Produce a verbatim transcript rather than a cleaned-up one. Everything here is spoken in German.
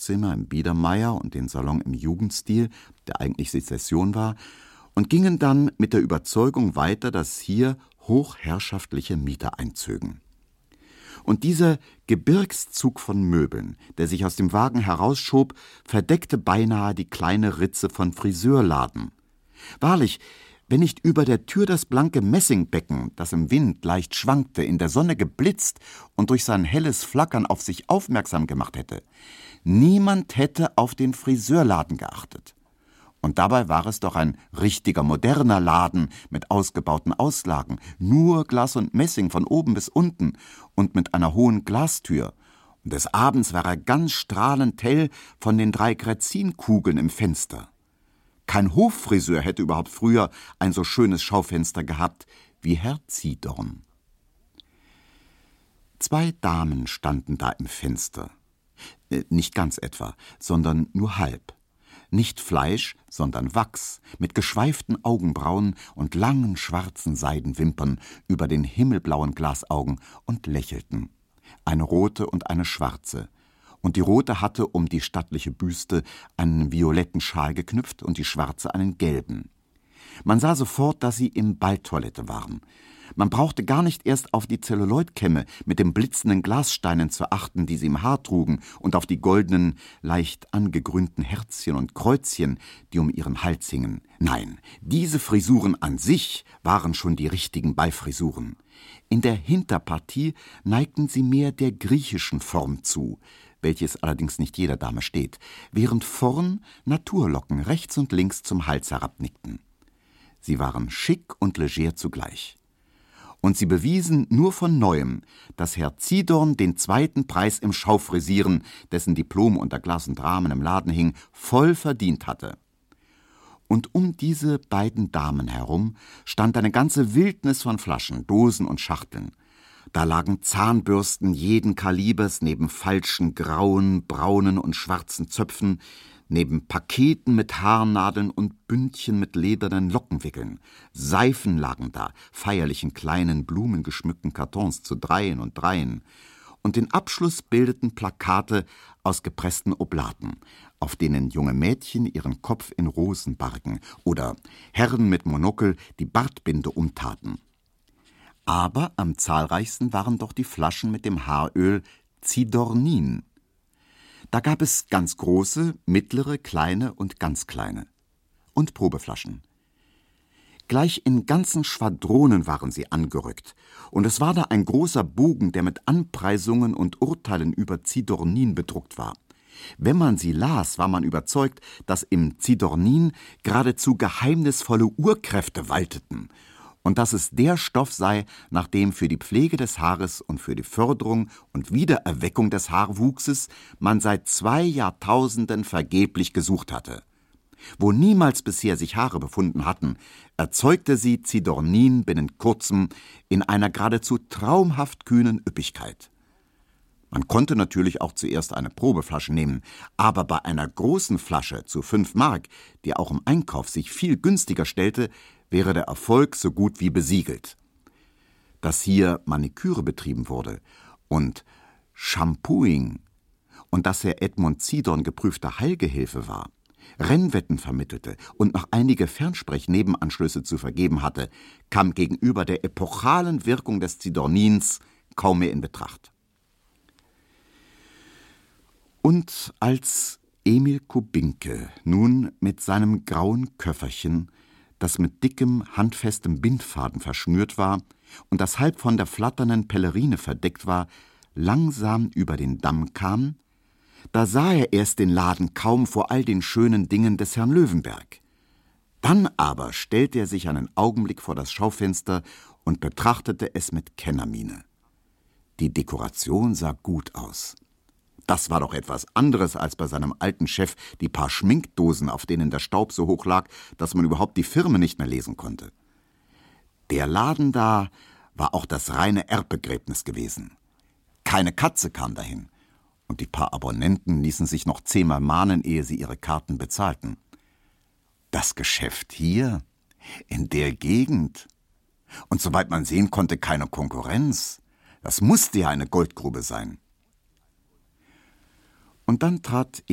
Vorzimmer im Biedermeier und den Salon im Jugendstil, der eigentlich Sezession war, und gingen dann mit der Überzeugung weiter, dass hier hochherrschaftliche Mieter einzögen. Und dieser Gebirgszug von Möbeln, der sich aus dem Wagen herausschob, verdeckte beinahe die kleine Ritze von Friseurladen. Wahrlich, wenn nicht über der Tür das blanke Messingbecken, das im Wind leicht schwankte, in der Sonne geblitzt und durch sein helles Flackern auf sich aufmerksam gemacht hätte, niemand hätte auf den Friseurladen geachtet. Und dabei war es doch ein richtiger moderner Laden mit ausgebauten Auslagen, nur Glas und Messing von oben bis unten und mit einer hohen Glastür. Und des Abends war er ganz strahlend hell von den drei Gräzinkugeln im Fenster. Kein Hoffriseur hätte überhaupt früher ein so schönes Schaufenster gehabt wie Herr Ziedorn. Zwei Damen standen da im Fenster. Äh, nicht ganz etwa, sondern nur halb. Nicht Fleisch, sondern Wachs, mit geschweiften Augenbrauen und langen schwarzen Seidenwimpern über den himmelblauen Glasaugen und lächelten. Eine rote und eine schwarze. Und die rote hatte um die stattliche Büste einen violetten Schal geknüpft und die schwarze einen gelben. Man sah sofort, dass sie im Balltoilette waren. Man brauchte gar nicht erst auf die Zelluloidkämme mit den blitzenden Glassteinen zu achten, die sie im Haar trugen, und auf die goldenen, leicht angegrünten Herzchen und Kreuzchen, die um ihren Hals hingen. Nein, diese Frisuren an sich waren schon die richtigen Ballfrisuren. In der Hinterpartie neigten sie mehr der griechischen Form zu, welches allerdings nicht jeder Dame steht, während vorn Naturlocken rechts und links zum Hals herabnickten. Sie waren schick und leger zugleich. Und sie bewiesen nur von Neuem, dass Herr Ziedorn den zweiten Preis im Schaufrisieren, dessen Diplom unter Glas und Rahmen im Laden hing, voll verdient hatte. Und um diese beiden Damen herum stand eine ganze Wildnis von Flaschen, Dosen und Schachteln. Da lagen Zahnbürsten jeden Kalibers neben falschen grauen, braunen und schwarzen Zöpfen, neben Paketen mit Haarnadeln und Bündchen mit ledernen Lockenwickeln. Seifen lagen da, feierlich in kleinen, blumengeschmückten Kartons zu Dreien und Dreien. Und den Abschluss bildeten Plakate aus gepressten Oblaten, auf denen junge Mädchen ihren Kopf in Rosen bargen oder Herren mit Monokel die Bartbinde umtaten. Aber am zahlreichsten waren doch die Flaschen mit dem Haaröl Ziedornin. Da gab es ganz große, mittlere, kleine und ganz kleine. Und Probeflaschen. Gleich in ganzen Schwadronen waren sie angerückt. Und es war da ein großer Bogen, der mit Anpreisungen und Urteilen über Ziedornin bedruckt war. Wenn man sie las, war man überzeugt, dass im Ziedornin geradezu geheimnisvolle Urkräfte walteten und dass es der Stoff sei, nach dem für die Pflege des Haares und für die Förderung und Wiedererweckung des Haarwuchses man seit zwei Jahrtausenden vergeblich gesucht hatte. Wo niemals bisher sich Haare befunden hatten, erzeugte sie Ziedornin binnen kurzem in einer geradezu traumhaft kühnen Üppigkeit. Man konnte natürlich auch zuerst eine Probeflasche nehmen, aber bei einer großen Flasche zu fünf Mark, die auch im Einkauf sich viel günstiger stellte, wäre der Erfolg so gut wie besiegelt. Dass hier Maniküre betrieben wurde und Shampooing und dass Herr Edmund Ziedorn geprüfter Heilgehilfe war, Rennwetten vermittelte und noch einige Fernsprech-Nebenanschlüsse zu vergeben hatte, kam gegenüber der epochalen Wirkung des Ziedornins kaum mehr in Betracht. Und als Emil Kubinke nun mit seinem grauen Köfferchen, das mit dickem, handfestem Bindfaden verschnürt war und das halb von der flatternden Pellerine verdeckt war, langsam über den Damm kam, da sah er erst den Laden kaum vor all den schönen Dingen des Herrn Löwenberg. Dann aber stellte er sich einen Augenblick vor das Schaufenster und betrachtete es mit Kennermiene. Die Dekoration sah gut aus. Das war doch etwas anderes als bei seinem alten Chef die paar Schminkdosen, auf denen der Staub so hoch lag, dass man überhaupt die Firmen nicht mehr lesen konnte. Der Laden da war auch das reine Erbbegräbnis gewesen. Keine Katze kam dahin. Und die paar Abonnenten ließen sich noch zehnmal mahnen, ehe sie ihre Karten bezahlten. Das Geschäft hier, in der Gegend. Und soweit man sehen konnte, keine Konkurrenz. Das musste ja eine Goldgrube sein. Und dann trat